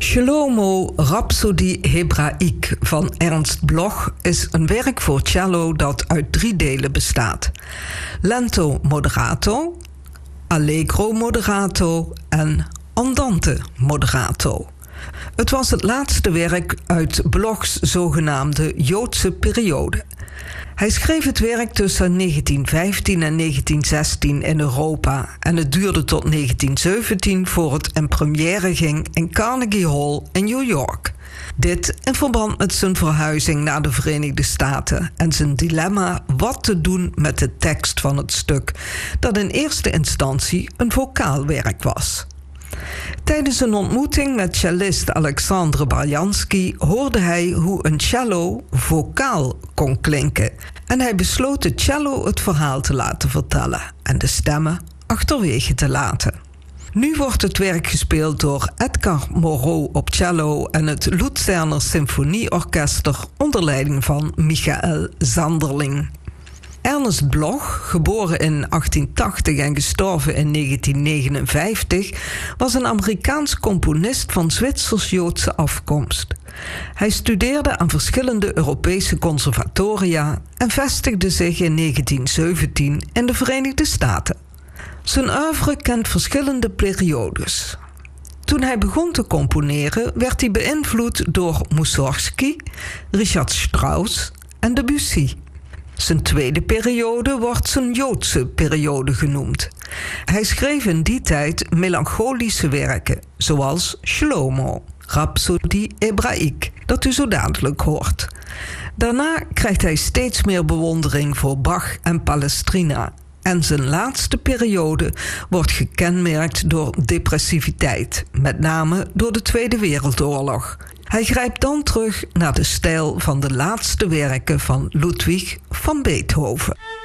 Shlomo Rhapsodie Hebraïque van Ernst Bloch is een werk voor cello dat uit 3 delen bestaat: lento moderato, allegro moderato en andante moderato. Het was het laatste werk uit Blochs zogenaamde Joodse periode. Hij schreef het werk tussen 1915 en 1916 in Europa en het duurde tot 1917 voor het in première ging in Carnegie Hall in New York. Dit in verband met zijn verhuizing naar de Verenigde Staten en zijn dilemma wat te doen met de tekst van het stuk, dat in eerste instantie een vocaalwerk was. Tijdens een ontmoeting met cellist Alexandre Barjansky hoorde hij hoe een cello vocaal kon klinken en hij besloot de cello het verhaal te laten vertellen en de stemmen achterwege te laten. Nu wordt het werk gespeeld door Edgar Moreau op cello en het Luzerner Symfonieorkester onder leiding van Michael Zanderling. Ernst Bloch, geboren in 1880 en gestorven in 1959, was een Amerikaans componist van Zwitsers-Joodse afkomst. Hij studeerde aan verschillende Europese conservatoria en vestigde zich in 1917 in de Verenigde Staten. Zijn oeuvre kent verschillende periodes. Toen hij begon te componeren werd hij beïnvloed door Mussorgsky, Richard Strauss en Debussy. Zijn tweede periode wordt zijn Joodse periode genoemd. Hij schreef in die tijd melancholische werken, zoals Shlomo, Rhapsodie Hebraïque, dat u zo dadelijk hoort. Daarna krijgt hij steeds meer bewondering voor Bach en Palestrina. En zijn laatste periode wordt gekenmerkt door depressiviteit, met name door de Tweede Wereldoorlog. Hij grijpt dan terug naar de stijl van de laatste werken van Ludwig van Beethoven.